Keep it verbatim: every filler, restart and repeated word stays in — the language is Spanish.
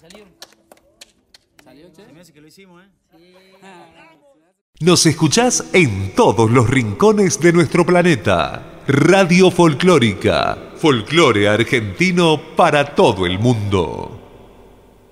Salió. Salió, che. Se me hace que lo hicimos, ¿eh? Sí. Nos escuchás en todos los rincones de nuestro planeta. Radio Folclórica. Folclore argentino para todo el mundo.